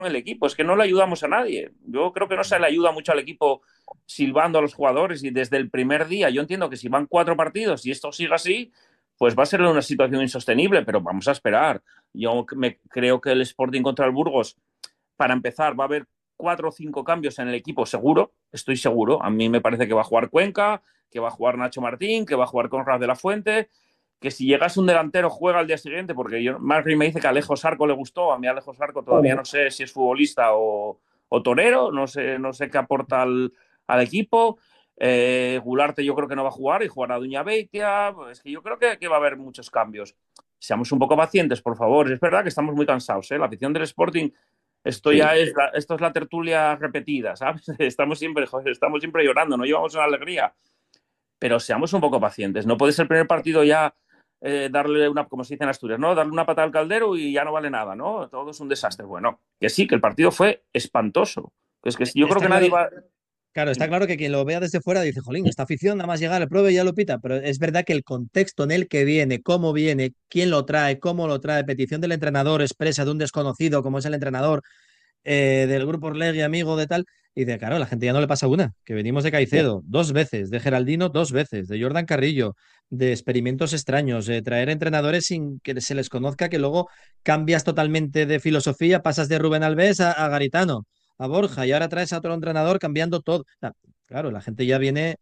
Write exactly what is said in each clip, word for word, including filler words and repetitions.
el equipo, es que no le ayudamos a nadie. Yo creo que no se le ayuda mucho al equipo silbando a los jugadores y desde el primer día, yo entiendo que si van cuatro partidos y esto sigue así, pues va a ser una situación insostenible, pero vamos a esperar. Yo me, creo que el Sporting contra el Burgos, para empezar, va a haber cuatro o cinco cambios en el equipo, seguro, estoy seguro. A mí me parece que va a jugar Cuenca, que va a jugar Nacho Martín, que va a jugar Conrad de la Fuente, que si llegase un delantero juega al día siguiente, porque yo, Marvin me dice que a Alejo Sarco le gustó, a mí Alejo Sarco todavía no sé si es futbolista o, o torero, no sé, no sé qué aporta al, al equipo. Eh, Gularte yo creo que no va a jugar y jugará Duña Beitia. Es que yo creo que, que va a haber muchos cambios. Seamos un poco pacientes, por favor. Es verdad que estamos muy cansados, ¿eh? La afición del Sporting, esto ya Sí. es la, esto es la tertulia repetida, ¿sabes? Estamos siempre, joder, estamos siempre llorando, no llevamos una alegría, pero seamos un poco pacientes. No puede ser el primer partido ya eh, darle una, como se dice en Asturias, ¿no? Darle una patada al caldero y ya no vale nada, ¿no? Todo es un desastre. Bueno, que sí, que el partido fue espantoso. Es que yo creo Está que nadie claro, va. claro, está claro que quien lo vea desde fuera dice, jolín, esta afición nada más llegar al pruebe ya lo pita, pero es verdad que el contexto en el que viene, cómo viene, quién lo trae, cómo lo trae, petición del entrenador expresa de un desconocido como es el entrenador, eh, del grupo Orlegui, amigo de tal, y de claro, a la gente ya no le pasa una, que venimos de Caicedo dos veces, de Geraldino dos veces, de Jordan Carrillo, de experimentos extraños, de traer entrenadores sin que se les conozca, que luego cambias totalmente de filosofía, pasas de Rubén Alves a, a Garitano, a Borja, y ahora traes a otro entrenador cambiando todo. O sea, claro, la gente ya viene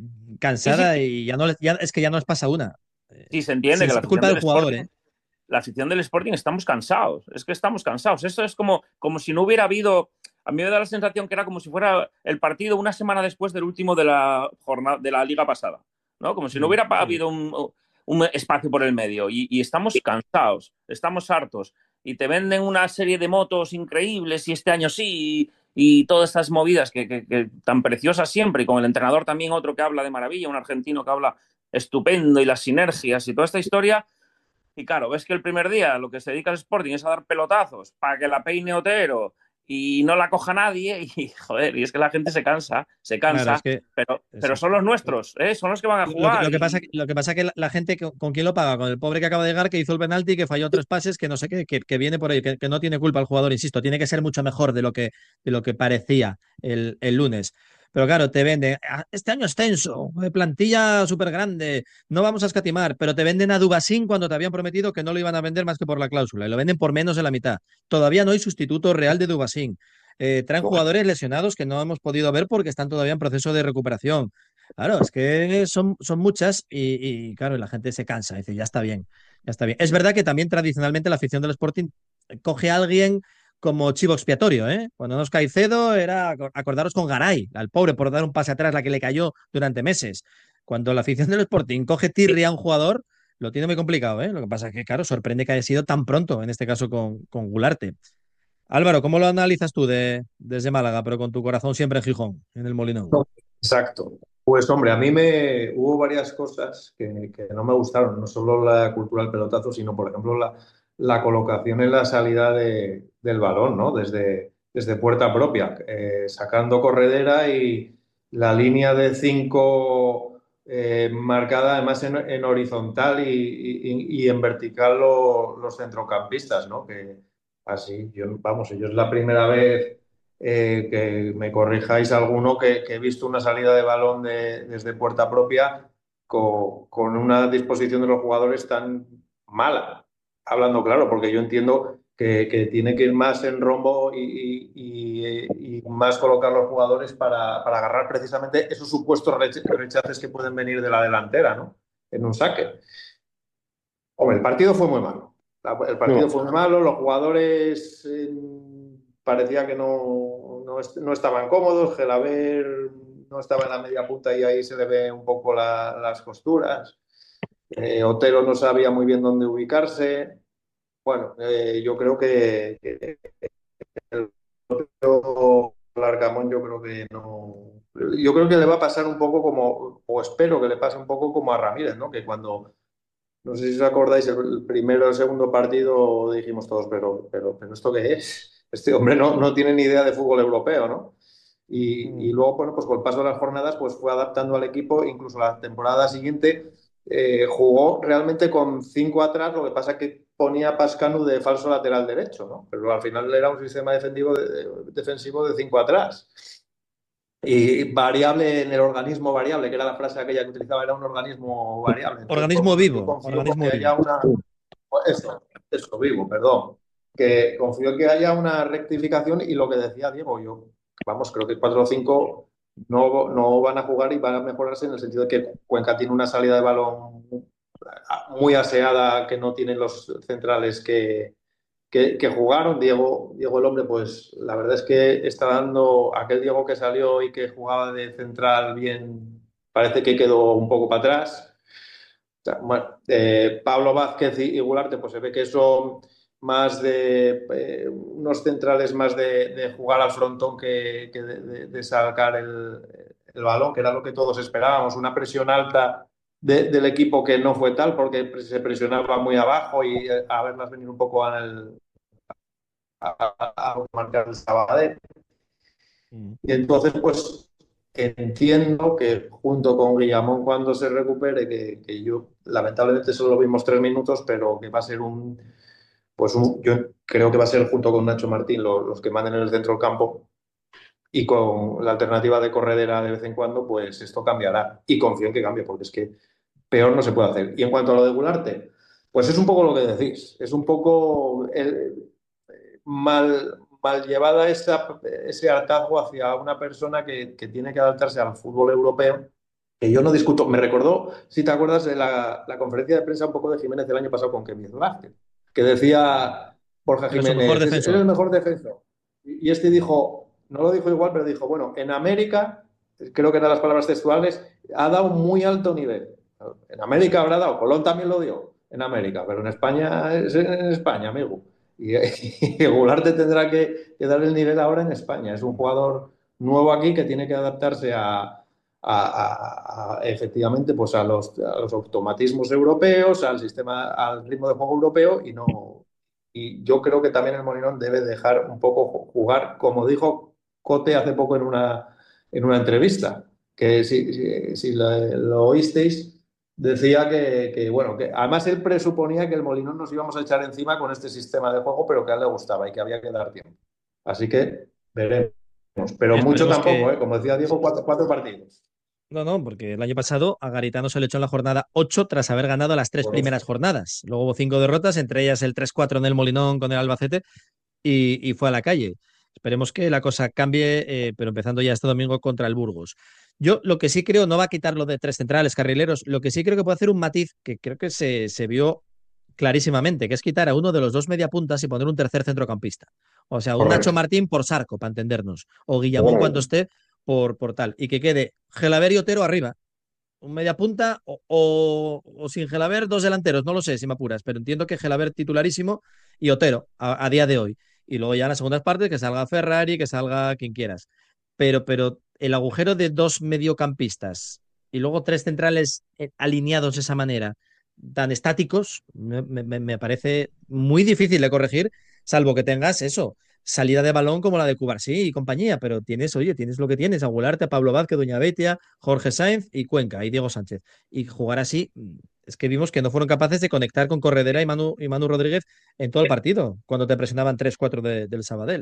Sí, sí, cansada y ya no les, ya, es que ya no les pasa una. Eh, sí, se entiende sin que la ser afición culpa del del jugador, Sporting ¿eh? la afición del Sporting estamos cansados. Es que estamos cansados. Esto es como, como si no hubiera habido. A mí me da la sensación que era como si fuera el partido una semana después del último de la jornada de la liga pasada, ¿no? Como si no Mm, hubiera sí. habido un, un espacio por el medio. Y, y, estamos cansados, estamos hartos. Y te venden una serie de motos increíbles y este año sí. Y, y todas estas movidas que, que, que tan preciosas siempre. Y con el entrenador también otro que habla de maravilla, un argentino que habla estupendo y las sinergias y toda esta historia. Y claro, ves que el primer día lo que se dedica al Sporting es a dar pelotazos para que la peine Otero y no la coja nadie. Y joder, y es que la gente se cansa, se Claro, es cansa, que, pero, pero son exacto. los nuestros, ¿eh? Son los que van a Lo que, jugar. lo que pasa, Y lo que pasa que la, la gente, que- ¿con quién lo paga? Con el pobre que acaba de llegar, que hizo el penalti, que falló tres pases, que no sé qué, que, que viene por ahí, que, que no tiene culpa el jugador, insisto, tiene que ser mucho mejor de lo que, de lo que parecía el, el lunes. Pero claro, te venden, "Ah, este año es tenso, eh, plantilla súper grande, no vamos a escatimar", pero te venden a Dubasín cuando te habían prometido que no lo iban a vender más que por la cláusula, y lo venden por menos de la mitad. Todavía no hay sustituto real de Dubasín. Eh, traen jugadores lesionados que no hemos podido ver porque están todavía en proceso de recuperación. Claro, es que son, son muchas y, y, claro, la gente se cansa, dice, ya está bien, ya está bien. Es verdad que también tradicionalmente la afición del Sporting coge a alguien como chivo expiatorio, ¿eh? Cuando nos Caicedo era, acordaros con Garay, al pobre por dar un pase atrás, la que le cayó durante meses. Cuando la afición del Sporting coge tirria a un jugador, lo tiene muy complicado, ¿eh? Lo que pasa es que, claro, sorprende que haya sido tan pronto, en este caso con, con Gularte. Álvaro, ¿cómo lo analizas tú de, desde Málaga, pero con tu corazón siempre en Gijón, en el Molinón? No, exacto. Pues hombre, a mí me hubo varias cosas que, que no me gustaron, no solo la cultura del pelotazo, sino por ejemplo la, la colocación en la salida de- del balón, ¿no? Desde, desde puerta propia, eh, sacando corredera y la línea de cinco eh, marcada además en, en horizontal y, y- y en vertical lo- los centrocampistas, ¿no? Que así, yo, vamos, yo es la primera vez eh, que me corrijáis alguno que, que he visto una salida de balón de- desde puerta propia con, con una disposición de los jugadores tan mala. Hablando claro, porque yo entiendo que, que tiene que ir más en rombo y, y- y- y más colocar los jugadores para, para agarrar precisamente esos supuestos rech- rechaces que pueden venir de la delantera, ¿no? En un saque. Hombre, el partido fue muy malo. La- El partido fue muy malo, los jugadores eh, parecía que no, no, est- no estaban cómodos, Gelaber no estaba en la media punta y ahí se le ve un poco la- las costuras. Eh, Otero no sabía muy bien dónde ubicarse. Bueno, eh, yo creo que, que el otro Larcamón, yo creo que no. Yo creo que le va a pasar un poco como, o espero que le pase un poco como a Ramírez, ¿no? Que cuando no sé si os acordáis, el primero o el segundo partido dijimos todos, pero, pero, pero ¿esto qué es? Este hombre no, no tiene ni idea de fútbol europeo, ¿no? Y, y luego, bueno, pues con el paso de las jornadas, pues fue adaptando al equipo, incluso la temporada siguiente eh, jugó realmente con cinco atrás, lo que pasa que ponía a Pascanu de falso lateral derecho, ¿no? Pero al final era un sistema defensivo de, de, defensivo de cinco atrás. Y variable en el organismo variable, que era la frase aquella que utilizaba, era un organismo variable. Entonces, pues Organismo bueno, yo vivo, confío organismo que vivo. haya una... Eso, eso, vivo, perdón. Que confío que haya una rectificación y lo que decía Diego, yo, vamos, creo que cuatro o cinco no, no van a jugar y van a mejorarse en el sentido de que Cuenca tiene una salida de balón muy aseada que no tienen los centrales que, que, que jugaron. Diego, Diego el hombre, pues la verdad es que está dando aquel Diego que salió y que jugaba de central bien, parece que quedó un poco para atrás. Bueno, eh, Pablo Vázquez y, y Gularte, pues se ve que son más de eh, unos centrales más de, de, jugar al frontón que, que de, de, de, sacar el, el balón, que era lo que todos esperábamos, una presión alta de, del equipo que no fue tal porque se presionaba muy abajo y a verlas venir un poco al, a, a, a marcar el Sabadell. Mm. Y entonces, pues entiendo que junto con Guillamón cuando se recupere, que, que yo lamentablemente solo vimos tres minutos, pero que va a ser un, pues un, yo creo que va a ser junto con Nacho Martín los, los que manden en el centro del campo y con la alternativa de corredera de vez en cuando, pues esto cambiará y confío en que cambie porque es que peor no se puede hacer. Y en cuanto a lo de Gularte, pues es un poco lo que decís, es un poco el, mal, mal llevada esa, ese hartazgo hacia una persona que, que, tiene que adaptarse al fútbol europeo, que yo no discuto. Me recordó, si te acuerdas, de la, la conferencia de prensa un poco de Jiménez el año pasado con Kevin Vázquez, que decía Borja Jiménez, es, es el mejor defensor. Y este dijo, no lo dijo igual, pero dijo, bueno, en América, creo que eran las palabras textuales, ha dado un muy alto nivel. En América habrá dado, Colón también lo dio, en América, pero en España es en España, amigo. Y, y Gularte tendrá que, que dar el nivel ahora en España. Es un jugador nuevo aquí que tiene que adaptarse a, a, a, a efectivamente pues a, los, a los automatismos europeos, al sistema, al ritmo de juego europeo y no. Y yo creo que también el Molinón debe dejar un poco jugar, como dijo Cote hace poco en una, en una entrevista, que si, si, si lo, lo oísteis, decía que, que, bueno, que además él presuponía que el Molinón nos íbamos a echar encima con este sistema de juego, pero que a él le gustaba y que había que dar tiempo. Así que veremos. Pero Esperemos mucho tampoco, que... ¿eh? Como decía Diego, cuatro, cuatro partidos. No, no, porque el año pasado a Garitano se le echó en la jornada ocho tras haber ganado las tres bueno, primeras jornadas. Luego hubo cinco derrotas, entre ellas el tres cuatro en el Molinón con el Albacete y, y fue a la calle. Esperemos que la cosa cambie, eh, pero empezando ya este domingo contra el Burgos. Yo lo que sí creo, no va a quitar lo de tres centrales, carrileros, lo que sí creo que puede hacer un matiz que creo que se, se vio clarísimamente, que es quitar a uno de los dos mediapuntas y poner un tercer centrocampista. O sea, un Correcto. Nacho Martín por Sarco, para entendernos. O Guillamón Correcto. Cuando esté por, por tal. Y que quede Gelaber y Otero arriba. Un mediapunta o, o, o sin Gelaber, dos delanteros. No lo sé si me apuras, pero entiendo que Gelaber titularísimo y Otero a, a día de hoy. Y luego ya en las segundas partes que salga Ferrari, que salga quien quieras. Pero, pero el agujero de dos mediocampistas y luego tres centrales alineados de esa manera, tan estáticos, me, me, me parece muy difícil de corregir, salvo que tengas eso, salida de balón como la de Cubarsí y compañía, pero tienes, oye, tienes lo que tienes, a Gularte, a Pablo Vázquez, Doña Betia, Jorge Sainz y Cuenca y Diego Sánchez. Y jugar así, es que vimos que no fueron capaces de conectar con Corredera y Manu, y Manu Rodríguez en todo el partido, cuando te presionaban tres cuatro de, del Sabadell.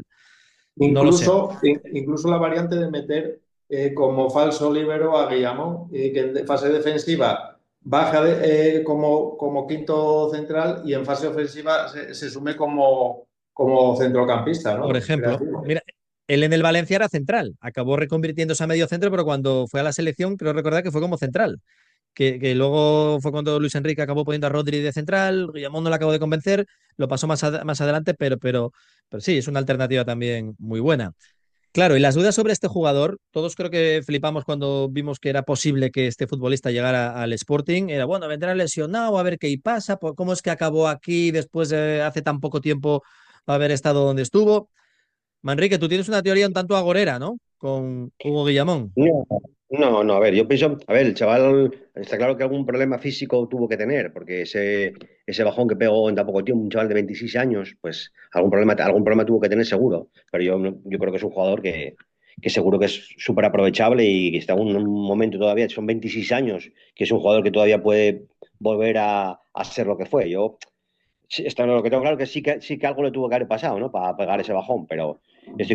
Incluso, no incluso la variante de meter eh, como falso líbero a Guillamón, eh, que en fase defensiva baja de, eh, como, como quinto central y en fase ofensiva se, se sume como, como centrocampista, ¿no? Por ejemplo, mira, él en el Valencia era central, acabó reconvirtiéndose a medio centro, pero cuando fue a la selección, creo recordar que fue como central. Que, que luego fue cuando Luis Enrique acabó poniendo a Rodri de central, Guillamón no le acabó de convencer, lo pasó más, a, más adelante, pero, pero, pero sí, es una alternativa también muy buena. Claro, y las dudas sobre este jugador, todos creo que flipamos cuando vimos que era posible que este futbolista llegara al Sporting. Era, bueno, vendrá lesionado, a ver qué pasa, cómo es que acabó aquí después de hace tan poco tiempo haber estado donde estuvo. Manrique, tú tienes una teoría un tanto agorera, ¿no? Con Hugo Guillamón. No, no, no, a ver, yo pienso, a ver, el chaval está claro que algún problema físico tuvo que tener, porque ese, ese bajón que pegó en tan poco tiempo, un chaval de veintiséis años, pues algún problema, algún problema tuvo que tener seguro, pero yo, yo creo que es un jugador que, que seguro que es súper aprovechable y que está en un momento todavía, son veintiséis años, que es un jugador que todavía puede volver a, a ser lo que fue. Yo Sí, está, lo que tengo claro que sí que sí que algo le tuvo que haber pasado, ¿no? Para pegar ese bajón, pero estoy